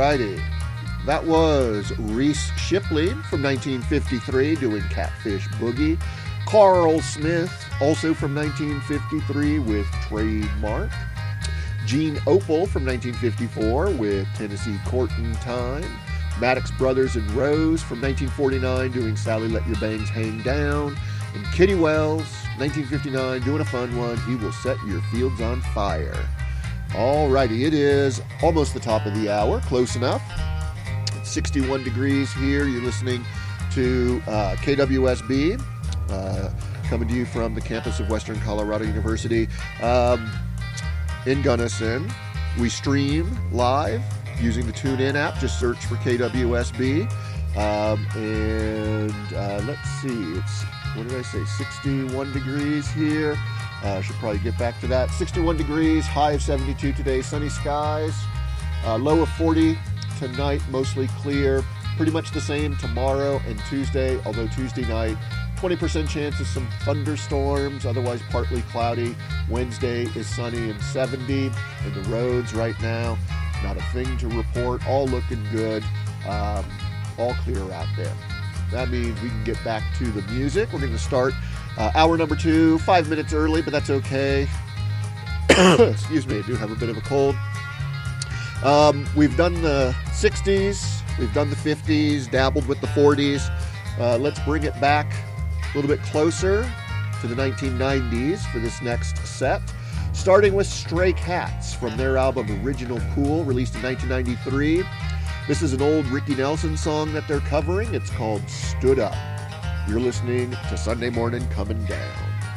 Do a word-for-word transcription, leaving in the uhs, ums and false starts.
righty. That was Reese Shipley from nineteen fifty-three doing Catfish Boogie. Carl Smith, also from nineteen fifty-three with Trademark. Gene Opal from nineteen fifty-four with Tennessee Courtin' Time. Maddox Brothers and Rose from nineteen forty-nine doing Sally Let Your Bangs Hang Down. And Kitty Wells, nineteen fifty-nine, doing a fun one, He Will Set Your Fields on Fire. Alrighty, it is almost the top of the hour, close enough. It's sixty-one degrees here. You're listening to uh, K W S B, uh, coming to you from the campus of Western Colorado University um, in Gunnison. We stream live using the TuneIn app. Just search for K W S B. Um, and uh, let's see, it's, what did I say, sixty-one degrees here. Uh, should probably get back to that. sixty-one degrees, high of seventy-two today, sunny skies. Uh, low of forty tonight, mostly clear. Pretty much the same tomorrow and Tuesday, although Tuesday night, twenty percent chance of some thunderstorms, otherwise partly cloudy. Wednesday is sunny and seventy. And the roads right now, not a thing to report, all looking good. Um, all clear out there. That means we can get back to the music. We're going to start uh, hour number two, five minutes early, but that's okay. Excuse me, I do have a bit of a cold. Um, we've done the sixties, we've done the fifties, dabbled with the forties. Uh, let's bring it back a little bit closer to the nineteen nineties for this next set. Starting with Stray Cats from their album Original Cool, released in nineteen ninety-three. This is an old Ricky Nelson song that they're covering. It's called Stood Up. You're listening to Sunday Morning Coming Down.